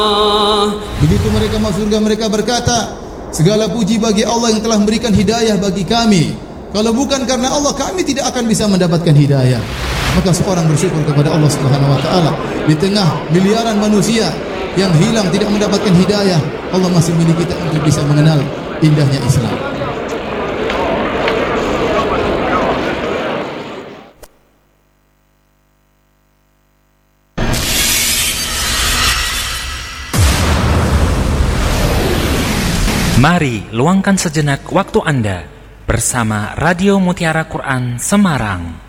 Begitu mereka masuk surga, mereka berkata, segala puji bagi Allah yang telah memberikan hidayah bagi kami. Kalau bukan karena Allah, kami tidak akan bisa mendapatkan hidayah. Maka seorang bersyukur kepada Allah Subhanahu wa taala. Di tengah miliaran manusia yang hilang tidak mendapatkan hidayah, Allah masih milih kita untuk bisa mengenal indahnya Islam. Mari luangkan sejenak waktu Anda bersama Radio Mutiara Quran Semarang.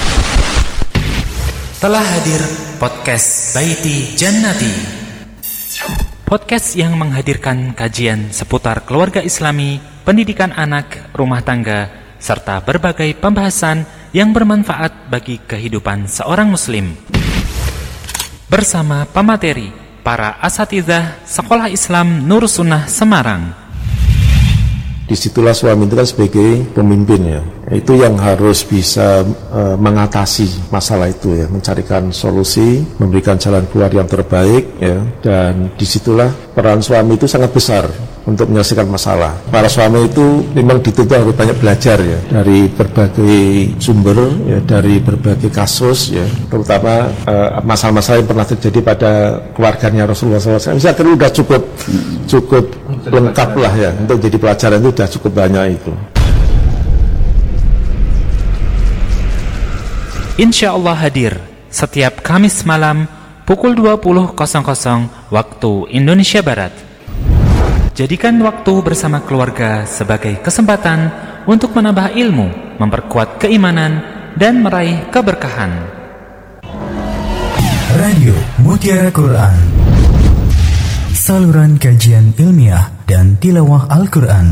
Telah hadir podcast Baiti Jannati. Podcast yang menghadirkan kajian seputar keluarga Islami, pendidikan anak, rumah tangga, serta berbagai pembahasan yang bermanfaat bagi kehidupan seorang muslim. Bersama pemateri, para asatidzah Sekolah Islam Nur Sunnah Semarang. Disitulah suami itu kan sebagai pemimpin ya, itu yang harus bisa mengatasi masalah itu ya, mencarikan solusi, memberikan jalan keluar yang terbaik ya, dan disitulah peran suami itu sangat besar untuk menyelesaikan masalah. Para suami itu memang dituntut harus banyak belajar ya, dari berbagai sumber ya, dari berbagai kasus ya, terutama masalah-masalah yang pernah terjadi pada keluarganya Rasulullah SAW. Saya kira sudah cukup lengkap lah ya, untuk jadi pelajaran itu sudah cukup banyak itu. Insya Allah hadir setiap Kamis malam pukul 20.00 waktu Indonesia Barat. Jadikan waktu bersama keluarga sebagai kesempatan untuk menambah ilmu, memperkuat keimanan, dan meraih keberkahan. Radio Mutiara Quran, saluran kajian ilmiah dan tilawah Al-Quran.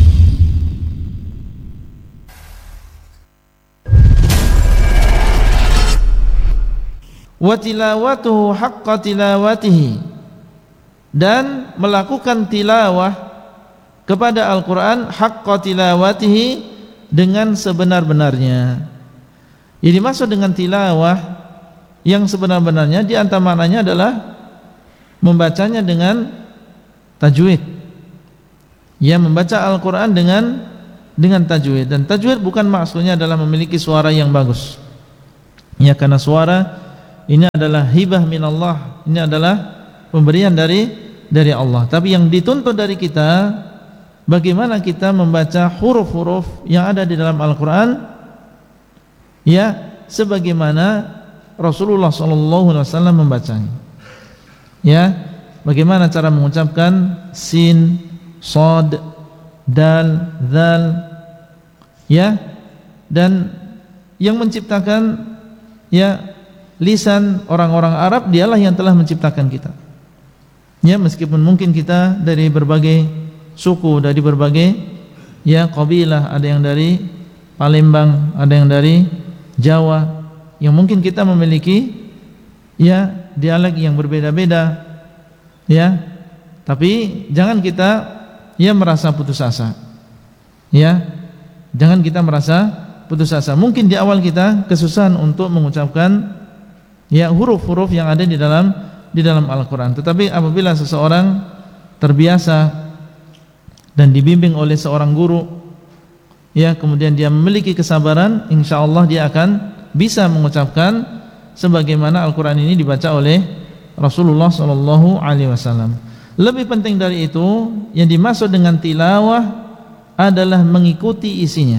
Wa tilawatuhu haqqa tilawatihi, dan melakukan tilawah kepada Al-Quran haqqa tilawatihi, dengan sebenar-benarnya. Jadi maksud dengan tilawah yang sebenar-benarnya, di antara maknanya adalah membacanya dengan tajwid. Ya, membaca Al-Quran dengan tajwid. Dan tajwid bukan maksudnya adalah memiliki suara yang bagus. Ya, karena suara ini adalah hibah minallah, ini adalah pemberian dari Allah. Tapi yang dituntut dari kita, bagaimana kita membaca huruf-huruf yang ada di dalam Al-Quran, ya, sebagaimana Rasulullah SAW membacanya. Ya, bagaimana cara mengucapkan sin, sod, dal, dzal, ya, dan yang menciptakan ya lisan orang-orang Arab, dialah yang telah menciptakan kita. Ya, meskipun mungkin kita dari berbagai suku, dari berbagai ya qabilah, ada yang dari Palembang, ada yang dari Jawa, yang mungkin kita memiliki ya dialek yang berbeda-beda, ya. Tapi jangan kita ya merasa putus asa. Ya. Jangan kita merasa putus asa. Mungkin di awal kita kesusahan untuk mengucapkan ya huruf-huruf yang ada di dalam Al-Quran. Tetapi apabila seseorang terbiasa dan dibimbing oleh seorang guru, ya, kemudian dia memiliki kesabaran, insya Allah dia akan bisa mengucapkan sebagaimana Al-Quran ini dibaca oleh Rasulullah SAW. Lebih penting dari itu, yang dimaksud dengan tilawah adalah mengikuti isinya.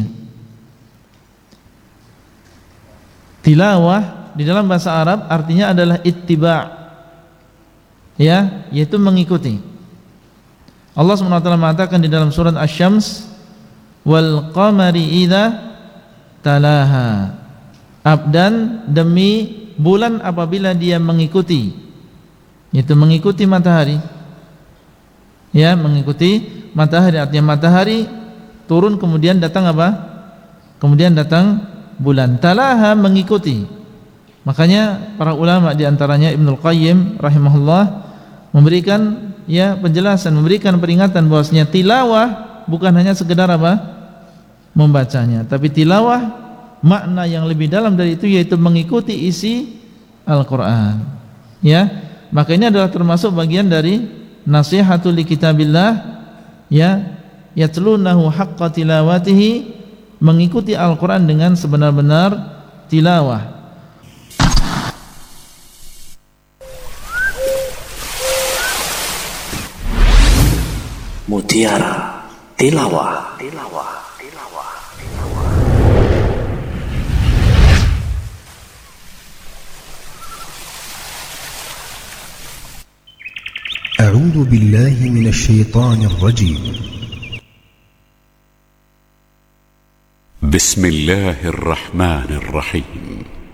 Tilawah di dalam bahasa Arab artinya adalah ittiba', ya, yaitu mengikuti. Allah SWT mengatakan di dalam surat Asy-Syams, wal qamari idza talaha, abdan, demi bulan apabila dia mengikuti, yaitu mengikuti matahari. Ya, mengikuti matahari, artinya matahari turun kemudian datang apa? Kemudian datang bulan. Talaha, mengikuti. Makanya para ulama di antaranya Ibnul Qayyim rahimahullah memberikan ya penjelasan, memberikan peringatan bahwasanya tilawah bukan hanya sekedar apa? Membacanya, tapi tilawah makna yang lebih dalam dari itu, yaitu mengikuti isi Al-Quran. Ya, Maka ini adalah termasuk bagian dari nasihatul li kitabillah, ya, yatlunahu haqqa tilawatihi, mengikuti Al-Quran dengan sebenar-benar tilawah. Mutiara Tilawah. أعوذ بالله من الشيطان الرجيم. بسم الله الرحمن الرحيم.